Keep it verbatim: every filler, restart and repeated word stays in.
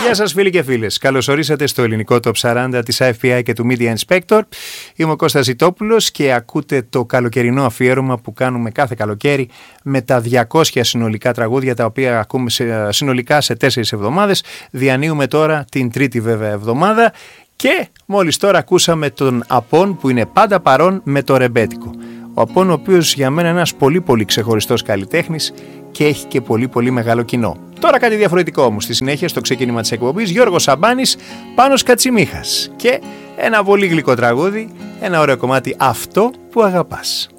Γεια σας φίλοι και φίλες, καλώς ορίσατε στο ελληνικό Top σαράντα της άι εφ πι άι και του Media Inspector. Είμαι ο Κώστας Ζητόπουλος και ακούτε το καλοκαιρινό αφιέρωμα που κάνουμε κάθε καλοκαίρι με τα διακόσια συνολικά τραγούδια τα οποία ακούμε σε, συνολικά σε τέσσερις εβδομάδες. Διανύουμε τώρα την τρίτη βέβαια εβδομάδα και μόλις τώρα ακούσαμε τον Απόν που είναι πάντα παρόν με το ρεμπέτικο. Ο Απόν, ο οποίος για μένα είναι ένας πολύ πολύ ξεχωριστός καλλιτέχνης και έχει και πολύ πολύ μεγάλο κοινό. Τώρα κάτι διαφορετικό όμως, στη συνέχεια στο ξεκίνημα της εκπομπής Γιώργος Σαμπάνης, Πάνος Κατσιμίχας και ένα πολύ γλυκό τραγούδι, ένα ωραίο κομμάτι, Αυτό που αγαπάς.